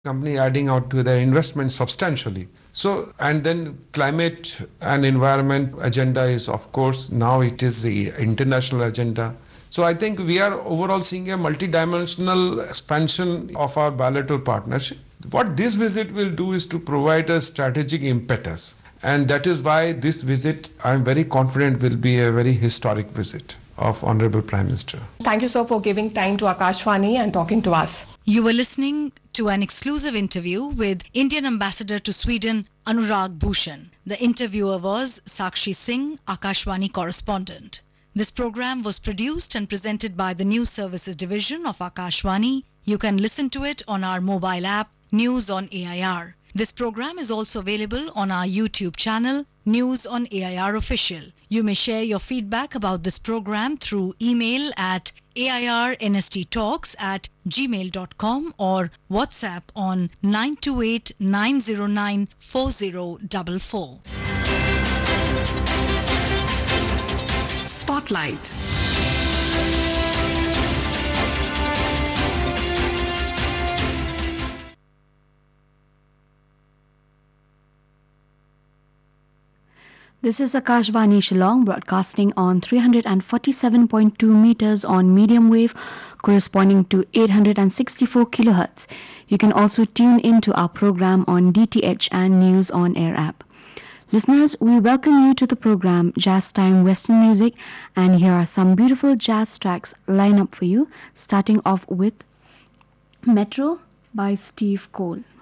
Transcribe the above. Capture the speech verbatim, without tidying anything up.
company adding out to their investment substantially. So, and then climate and environment agenda is, of course, now it is the international agenda. So I think we are overall seeing a multidimensional expansion of our bilateral partnership. What this visit will do is to provide a strategic impetus. And that is why this visit, I am very confident, will be a very historic visit of Honorable Prime Minister. Thank you, sir, for giving time to Akashvani and talking to us. You were listening to an exclusive interview with Indian Ambassador to Sweden, Anurag Bhushan. The interviewer was Sakshi Singh, Akashvani correspondent. This program was produced and presented by the News Services Division of Akashvani. You can listen to it on our mobile app, News on A I R. This program is also available on our YouTube channel, News on A I R Official. You may share your feedback about this program through email at airnsttalks at gmail dot com or WhatsApp on nine two eight nine zero nine four zero four four. Spotlight. This is Akashvani Shillong broadcasting on three hundred forty-seven point two meters on medium wave corresponding to eight hundred sixty-four kilohertz. You can also tune into our program on D T H and News on Air app. Listeners, we welcome you to the program Jazz Time Western Music, and here are some beautiful jazz tracks lined up for you, starting off with Metro by Steve Cole.